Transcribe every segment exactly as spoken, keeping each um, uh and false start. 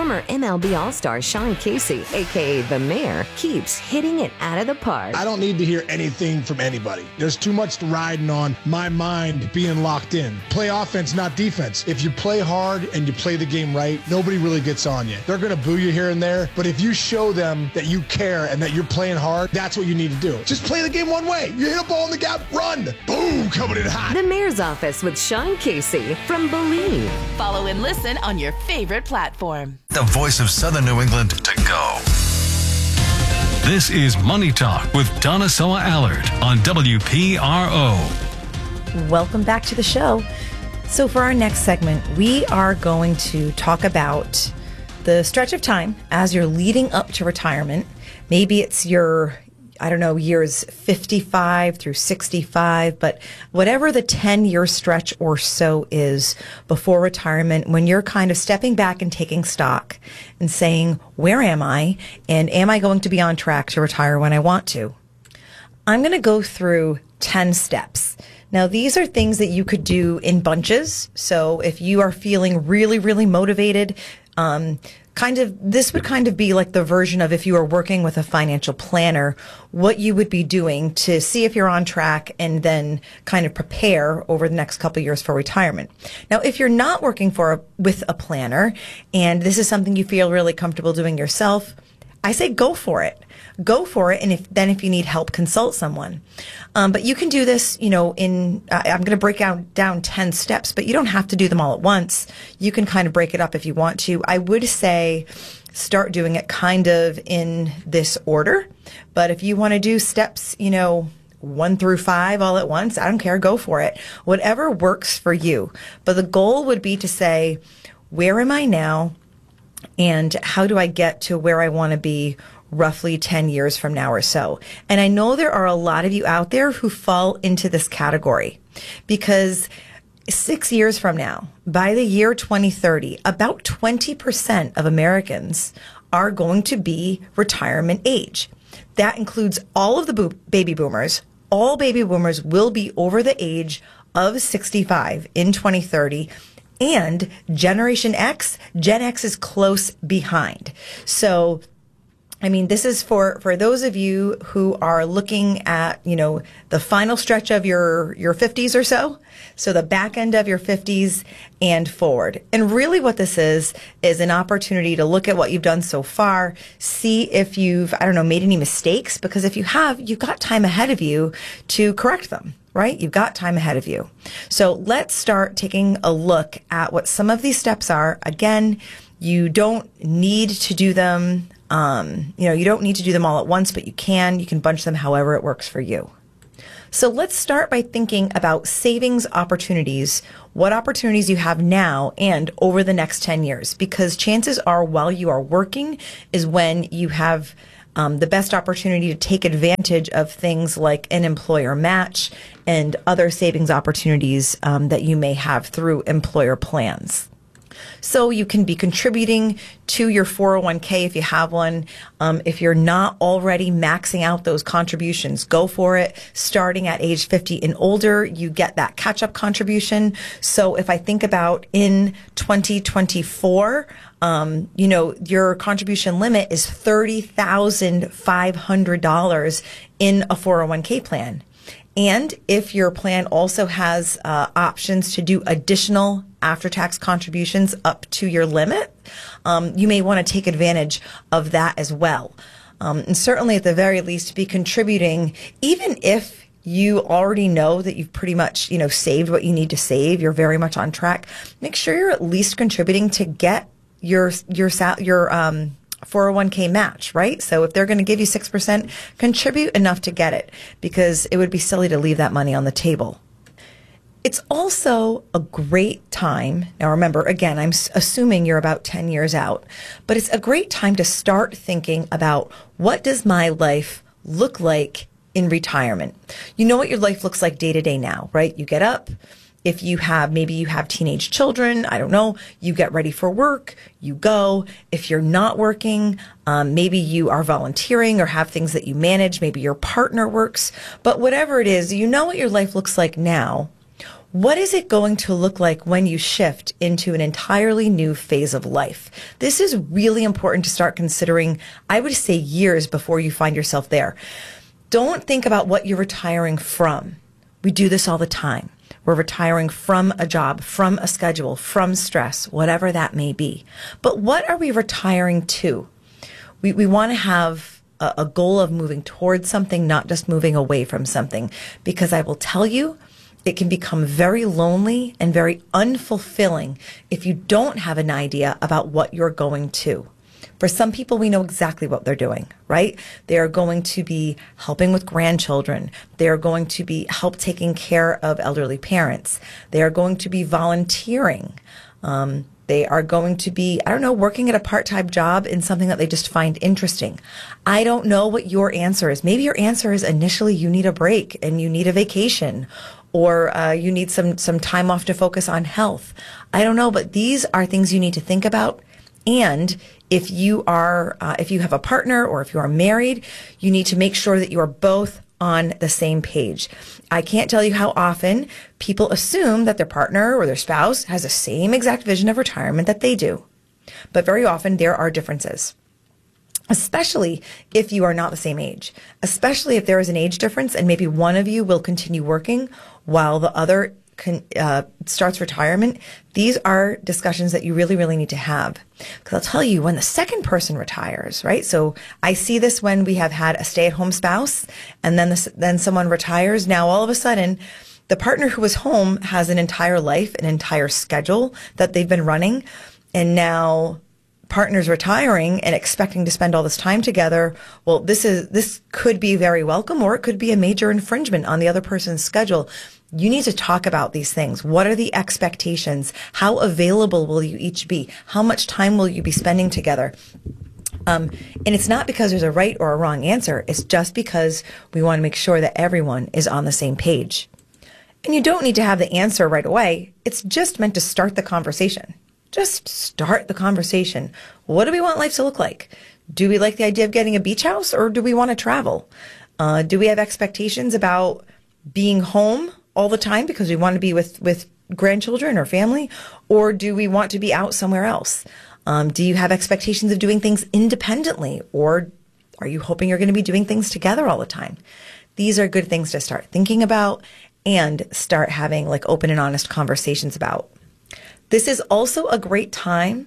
Former M L B All-Star Sean Casey, a k a. The Mayor, keeps hitting it out of the park. I don't need to hear anything from anybody. There's too much riding on my mind being locked in. Play offense, not defense. If you play hard and you play the game right, nobody really gets on you. They're going to boo you here and there, but if you show them that you care and that you're playing hard, that's what you need to do. Just play the game one way. You hit a ball in the gap, run. Boom, coming in hot. The Mayor's Office with Sean Casey from Believe. Follow and listen on your favorite platform. The voice of Southern New England to go. This is Money Talk with Donna Soa Allard on W P R O. Welcome back to the show. So for our next segment, we are going to talk about the stretch of time as you're leading up to retirement. Maybe it's your, I don't know, years fifty-five through sixty-five, but whatever the ten-year stretch or so is before retirement, when you're kind of stepping back and taking stock and saying, where am I? And am I going to be on track to retire when I want to? I'm going to go through ten steps. Now, these are things that you could do in bunches. So if you are feeling really, really motivated, um, kind of, this would kind of be like the version of if you were working with a financial planner, what you would be doing to see if you're on track and then kind of prepare over the next couple of years for retirement. Now, if you're not working for a, with a planner and this is something you feel really comfortable doing yourself, I say go for it. Go for it, and if then if you need help, consult someone. Um, but you can do this, you know, in, uh, I'm going to break down, down ten steps, but you don't have to do them all at once. You can kind of break it up if you want to. I would say start doing it kind of in this order, but if you want to do steps, you know, one through five all at once, I don't care, go for it. Whatever works for you. But the goal would be to say, where am I now? And how do I get to where I want to be roughly ten years from now or so? And I know there are a lot of you out there who fall into this category because six years from now, by the year twenty thirty, about twenty percent of Americans are going to be retirement age. That includes all of the bo- baby boomers. All baby boomers will be over the age of sixty-five in twenty thirty. And Generation X, Gen X is close behind. So, I mean, this is for, for those of you who are looking at, you know, the final stretch of your, your fifties or so. So the back end of your fifties and forward. And really what this is, is an opportunity to look at what you've done so far, see if you've, I don't know, made any mistakes, because if you have, you've got time ahead of you to correct them. Right? You've got time ahead of you. So let's start taking a look at what some of these steps are. Again, you don't need to do them, um, you know, you don't need to do them all at once, but you can. You can bunch them however it works for you. So let's start by thinking about savings opportunities, what opportunities you have now and over the next ten years, because chances are while you are working is when you have Um, the best opportunity to take advantage of things like an employer match and other savings opportunities um, that you may have through employer plans. So you can be contributing to your four oh one k if you have one. Um, if you're not already maxing out those contributions, go for it. Starting at age fifty and older, you get that catch-up contribution. So if I think about in twenty twenty-four, um, you know, your contribution limit is thirty thousand five hundred dollars in a four oh one k plan. And if your plan also has uh, options to do additional after-tax contributions up to your limit, um, you may want to take advantage of that as well. Um, and certainly at the very least be contributing, even if you already know that you've pretty much, you know, saved what you need to save, you're very much on track, make sure you're at least contributing to get your, your, your, um, four oh one k match, right? So if they're going to give you six percent, contribute enough to get it, because it would be silly to leave that money on the table. It's also a great time. Now remember, again, I'm assuming you're about ten years out, but it's a great time to start thinking about what does my life look like in retirement? You know what your life looks like day to day now, right? You get up. If you have, maybe you have teenage children, I don't know, you get ready for work, you go. If you're not working, um, maybe you are volunteering or have things that you manage, maybe your partner works. But whatever it is, you know what your life looks like now. What is it going to look like when you shift into an entirely new phase of life? This is really important to start considering, I would say, years before you find yourself there. Don't think about what you're retiring from. We do this all the time. We're retiring from a job, from a schedule, from stress, whatever that may be. But what are we retiring to? We, we want to have a, a goal of moving towards something, not just moving away from something. Because I will tell you, it can become very lonely and very unfulfilling if you don't have an idea about what you're going to. For some people, we know exactly what they're doing, right? They are going to be helping with grandchildren. They are going to be help taking care of elderly parents. They are going to be volunteering. Um, they are going to be, I don't know, working at a part-time job in something that they just find interesting. I don't know what your answer is. Maybe your answer is initially you need a break and you need a vacation, or uh, you need some some time off to focus on health. I don't know, but these are things you need to think about. And if you are, uh, if you have a partner or if you are married, you need to make sure that you are both on the same page. I can't tell you how often people assume that their partner or their spouse has the same exact vision of retirement that they do. But very often there are differences, especially if you are not the same age, especially if there is an age difference and maybe one of you will continue working while the other Can, uh, starts retirement. These are discussions that you really, really need to have. Because I'll tell you, when the second person retires, right? So I see this when we have had a stay-at-home spouse, and then the, then someone retires. Now, all of a sudden, the partner who was home has an entire life, an entire schedule that they've been running, and now partners retiring and expecting to spend all this time together. Well, this is this could be very welcome, or it could be a major infringement on the other person's schedule. You need to talk about these things. What are the expectations? How available will you each be? How much time will you be spending together? Um, and it's not because there's a right or a wrong answer. It's just because we want to make sure that everyone is on the same page. And you don't need to have the answer right away. It's just meant to start the conversation. Just start the conversation. What do we want life to look like? Do we like the idea of getting a beach house, or do we want to travel? Uh, do we have expectations about being home all the time because we want to be with, with grandchildren or family? Or do we want to be out somewhere else? Um, do you have expectations of doing things independently? Or are you hoping you're going to be doing things together all the time? These are good things to start thinking about and start having like open and honest conversations about. This is also a great time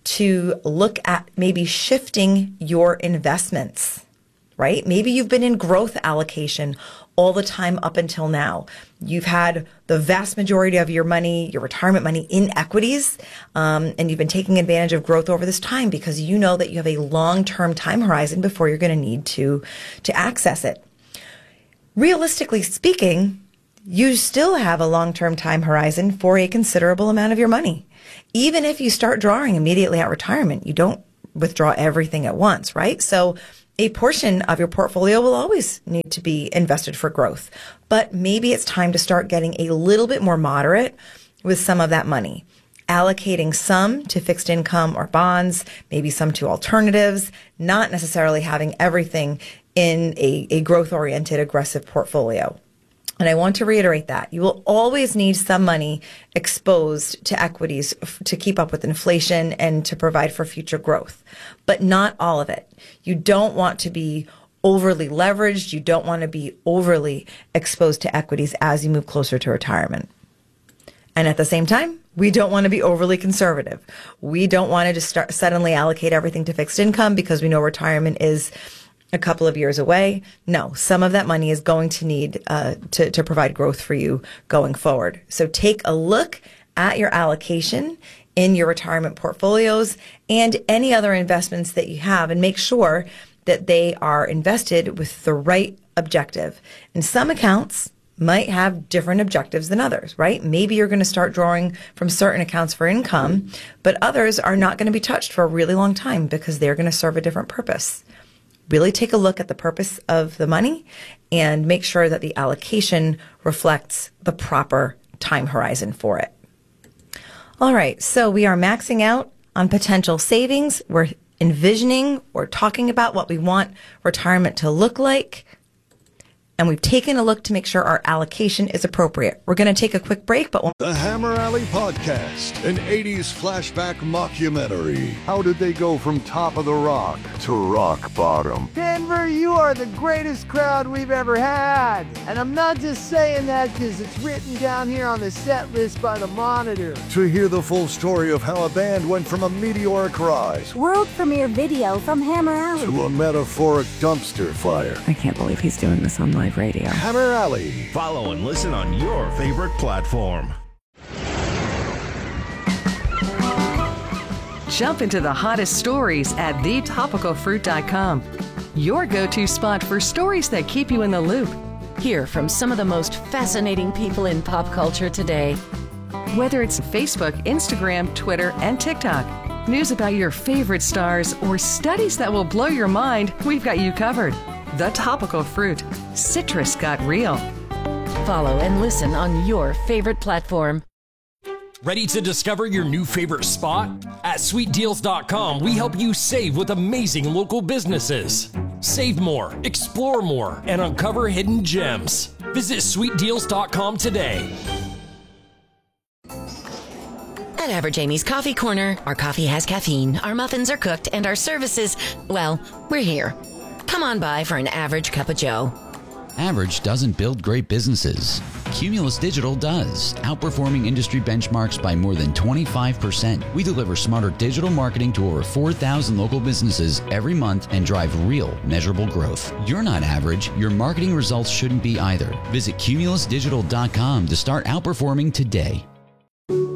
to look at maybe shifting your investments, right? Maybe you've been in growth allocation all the time up until now. You've had the vast majority of your money, your retirement money, in equities, um, and you've been taking advantage of growth over this time because you know that you have a long-term time horizon before you're going to need to to access it. Realistically speaking, you still have a long-term time horizon for a considerable amount of your money. Even if you start drawing immediately at retirement, you don't withdraw everything at once, right? So a portion of your portfolio will always need to be invested for growth, but maybe it's time to start getting a little bit more moderate with some of that money, allocating some to fixed income or bonds, maybe some to alternatives, not necessarily having everything in a, a growth-oriented, aggressive portfolio. And I want to reiterate that you will always need some money exposed to equities to keep up with inflation and to provide for future growth, but not all of it. You don't want to be overly leveraged. You don't want to be overly exposed to equities as you move closer to retirement. And at the same time, we don't want to be overly conservative. We don't want to just start suddenly allocate everything to fixed income because we know retirement is a couple of years away. No, some of that money is going to need uh, to, to provide growth for you going forward. So take a look at your allocation in your retirement portfolios and any other investments that you have and make sure that they are invested with the right objective. And some accounts might have different objectives than others, right? Maybe you're going to start drawing from certain accounts for income, but others are not going to be touched for a really long time because they're going to serve a different purpose. Really take a look at the purpose of the money and make sure that the allocation reflects the proper time horizon for it. All right, so we are maxing out on potential savings. We're envisioning or talking about what we want retirement to look like. and we've taken a look to make sure our allocation is appropriate. We're going to take a quick break, but we'll... The Hammer Alley Podcast, an eighties flashback mockumentary. How did they go from top of the rock to rock bottom? Denver, you are the greatest crowd we've ever had. And I'm not just saying that because it's written down here on the set list by the Monitor. To hear the full story of how a band went from a meteoric rise, world premiere video from Hammer Alley, to a metaphoric dumpster fire. I can't believe he's doing this on live radio. Hammer Alley. Follow and listen on your favorite platform. Jump into the hottest stories at the topical fruit dot com. Your go-to spot for stories that keep you in the loop. Hear from some of the most fascinating people in pop culture today. Whether it's Facebook, Instagram, Twitter, and TikTok, news about your favorite stars, or studies that will blow your mind, we've got you covered. The Topical Fruit. Citrus got real. Follow and listen on your favorite platform. Ready to discover your new favorite spot? At sweet deals dot com, we help you save with amazing local businesses. Save more, explore more, and uncover hidden gems. Visit sweet deals dot com today. At Average Amy's Coffee Corner, our coffee has caffeine, our muffins are cooked, and our services, well, we're here. Come on by for an average cup of joe. Average doesn't build great businesses. Cumulus Digital does, outperforming industry benchmarks by more than twenty-five percent. We deliver smarter digital marketing to over four thousand local businesses every month and drive real, measurable growth. You're not average. Your marketing results shouldn't be either. Visit cumulus digital dot com to start outperforming today.